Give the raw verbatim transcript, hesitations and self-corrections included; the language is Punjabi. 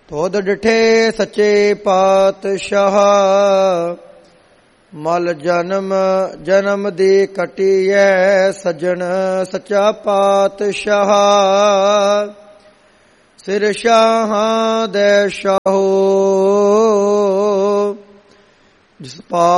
ਤੋਦ ਡਿਠੇ ਸੱਚੇ ਪਾਤਸ਼ਾਹ, ਮਲ ਜਨਮ ਜਨਮ ਦੀ ਕਟੀਐ ਸੱਜਣ ਸੱਚਾ ਪਾਤਸ਼ਾਹ। ਸਿਰ ਸ਼ਾਹਾਂ ਦੇ ਸ਼ਾਹੋ, ਜਿਸ ਪਾ